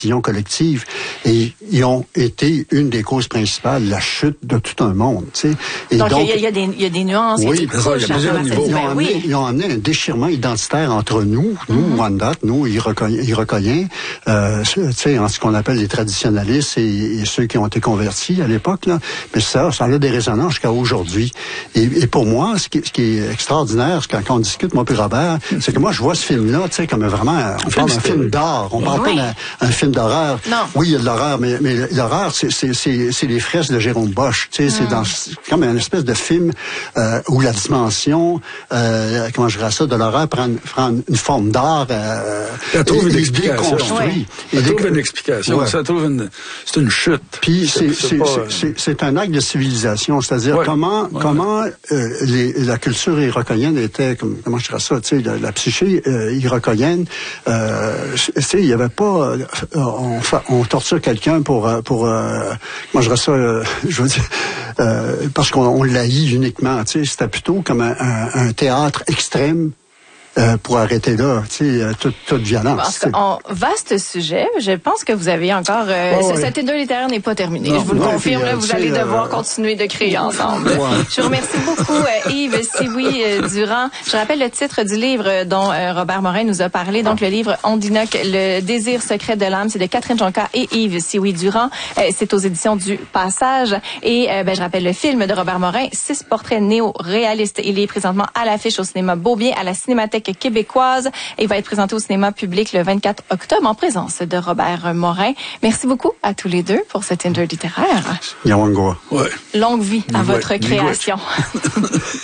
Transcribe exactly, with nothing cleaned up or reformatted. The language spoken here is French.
collective et ils ont été une des causes principales, la chute de tout un monde. Tu sais. Et donc, donc il y, y, a des, il y a des nuances, oui, il y a des couches. ils, ont amené, oui. ils ont amené un déchirement identitaire entre nous, nous, mm-hmm. Wendat, nous, Iroquoiens, euh, tu sais, en ce qu'on appelle les traditionalistes et, et ceux qui ont été convertis à l'époque, là. Mais ça, ça a des résonances jusqu'à aujourd'hui. Et, et pour moi, ce qui, ce qui est extraordinaire, quand, quand on discute, moi et Robert, c'est que moi, je vois ce film-là, tu sais, comme vraiment, on parle d'un film d'art, on parle oui. pas d'un film d'horreur. Non. Oui, il y a de l'horreur, mais, mais l'horreur, c'est, c'est, c'est, c'est les fresques de Jérôme Bosch. Tu sais, mm. c'est dans, c'est comme une espèce de film euh, où la dimension, euh, comment je dirais ça, de l'horreur prend, prend une forme d'art. Euh, ça trouve une explication. Oui. Ça trouve une explication. Ouais. Ça trouve une, c'est une chute. Puis c'est, c'est, c'est, pas... c'est, c'est, c'est un acte de civilisation, c'est-à-dire ouais. comment, ouais. comment euh, les, la culture iroquoienne était, comme, comment je dirais ça, tu sais, la, la psyché euh, iroquoienne. Euh, tu sais, il y avait pas, euh, on, on torture quelqu'un pour, pour, euh, comment je dirais ça, euh, je veux dire, euh, parce qu'on on l'haït uniquement. Tu sais, c'était plutôt comme un, un, un théâtre extrême. Euh, pour arrêter là, tu sais, euh, toute, toute violence. En vaste sujet, je pense que vous avez encore... Euh, oh, cet Tinder littéraire n'est pas terminé. Non, je vous le non, confirme, puis, là, vous allez devoir euh, continuer de créer ensemble. Ouais. Je vous remercie beaucoup, euh, Yves Sioui euh, Durand. Je rappelle le titre du livre dont euh, Robert Morin nous a parlé. Donc, le livre Ondinoque, le désir secret de l'âme, c'est de Catherine Jonca et Yves Sioui Durand. Euh, c'est aux éditions du Passage. Et euh, ben, je rappelle le film de Robert Morin, Six portraits néo-réalistes. Il est présentement à l'affiche au cinéma Beaubien, à la Cinémathèque québécoise, et il va être présenté au cinéma public le vingt-quatre octobre en présence de Robert Morin. Merci beaucoup à tous les deux pour ce Tinder littéraire. Yawangoa. Ouais. Longue vie à votre création.